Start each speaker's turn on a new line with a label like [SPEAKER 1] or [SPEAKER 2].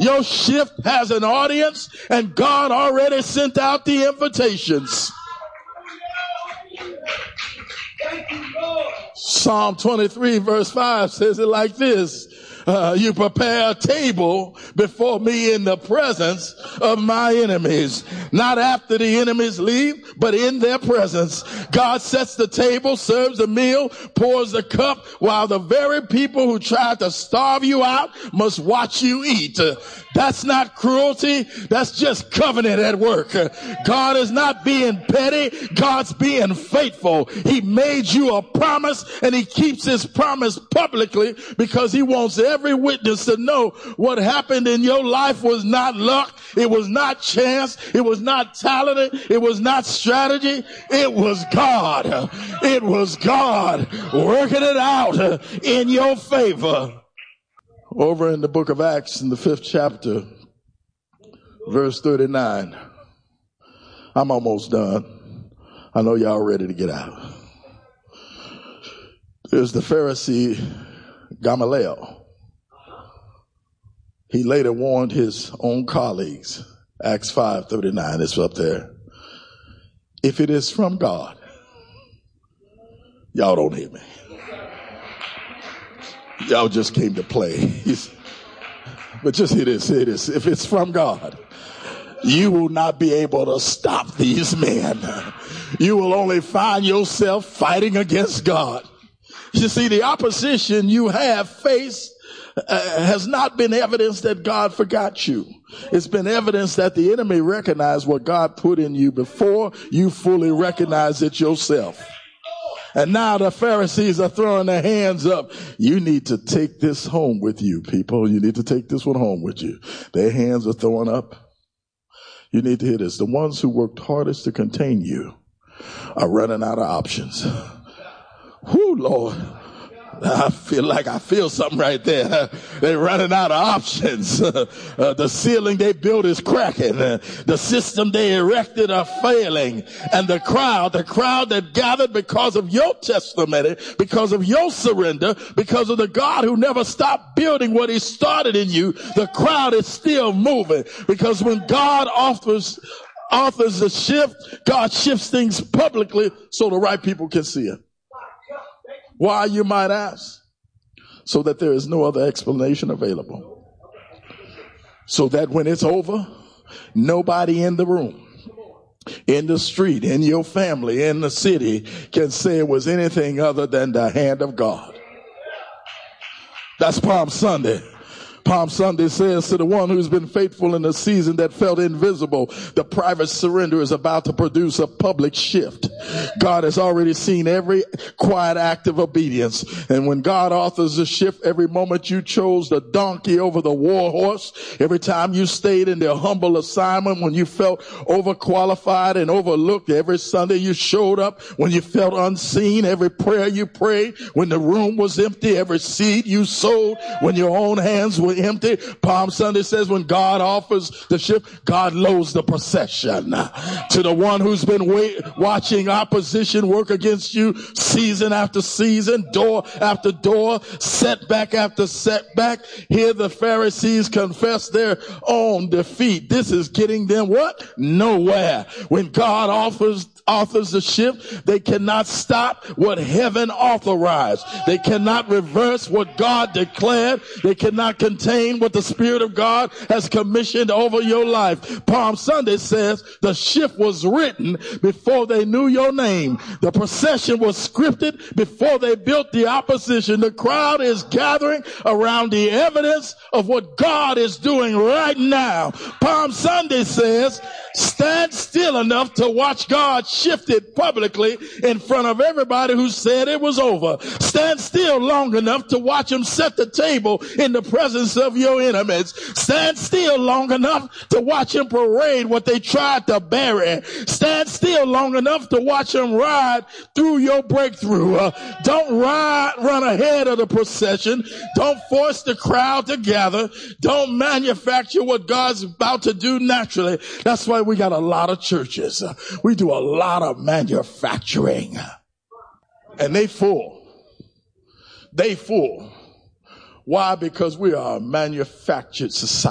[SPEAKER 1] Your shift has an audience, and God already sent out the invitations. Psalm 23 verse 5 says it like this. You prepare a table before me in the presence of my enemies. Not after the enemies leave, but in their presence. God sets the table, serves the meal, pours the cup, while the very people who tried to starve you out must watch you eat. That's not cruelty. That's just covenant at work. God is not being petty. God's being faithful. He made you a promise, and he keeps his promise publicly because he wants every witness to know what happened in your life was not luck. It was not chance. It was not talented. It was not strategy. It was God. It was God working it out in your favor. Over in the book of Acts, in the 5th chapter, verse 39. I'm almost done. I know y'all ready to get out. There's the Pharisee Gamaliel. He later warned his own colleagues. Acts 5:39, it's up there. If it is from God, y'all don't hear me. Y'all just came to play. But just hear this, hear this. If it's from God, you will not be able to stop these men. You will only find yourself fighting against God. You see, the opposition you have faced has not been evidence that God forgot you. It's been evidence that the enemy recognized what God put in you before you fully recognize it yourself. And now the Pharisees are throwing their hands up. You need to take this home with you, people. You need to take this one home with you. Their hands are throwing up. You need to hear this. The ones who worked hardest to contain you are running out of options. Whoo, Lord. I feel something right there. They're running out of options. The ceiling they built is cracking. The system they erected are failing. And the crowd that gathered because of your testimony, because of your surrender, because of the God who never stopped building what he started in you, the crowd is still moving. Because when God authors a shift, God shifts things publicly so the right people can see it. Why, you might ask? So that there is no other explanation available. So that when it's over, nobody in the room, in the street, in your family, in the city can say it was anything other than the hand of God. That's Palm Sunday. Palm Sunday says to the one who's been faithful in a season that felt invisible, the private surrender is about to produce a public shift. God has already seen every quiet act of obedience. And when God authors a shift, every moment you chose the donkey over the war horse, every time you stayed in their humble assignment, when you felt overqualified and overlooked, every Sunday you showed up when you felt unseen, every prayer you prayed when the room was empty, every seed you sowed when your own hands were empty. Palm Sunday says when God offers the shift, God loads the procession. To the one who's been watching opposition work against you season after season, door after door, setback after setback, hear the Pharisees confess their own defeat. This is getting them what? Nowhere. When God authors the shift, they cannot stop what heaven authorized. They cannot reverse what God declared. They cannot contain what the Spirit of God has commissioned over your life. Palm Sunday says the shift was written before they knew your name. The procession was scripted before they built the opposition. The crowd is gathering around the evidence of what God is doing right now. Palm Sunday says stand still enough to watch God shift it publicly in front of everybody who said it was over. Stand still long enough to watch him set the table in the presence of your enemies. Stand still long enough to watch him parade what they tried to bury. Stand still long enough to watch him ride through your breakthrough. Don't run ahead of the procession. Don't force the crowd to gather. Don't manufacture what God's about to do naturally. That's why we got a lot of churches. We do a lot of manufacturing. And they full. They full. Why? Because we are a manufactured society.